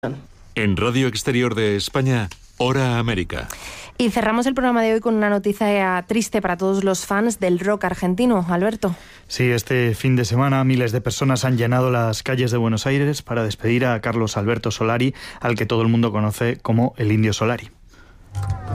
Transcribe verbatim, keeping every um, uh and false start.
En Radio Exterior de España, Hora América. Y cerramos el programa de hoy con una noticia triste para todos los fans del rock argentino. Alberto. Sí, este fin de semana miles de personas han llenado las calles de Buenos Aires para despedir a Carlos Alberto Solari, al que todo el mundo conoce como el Indio Solari.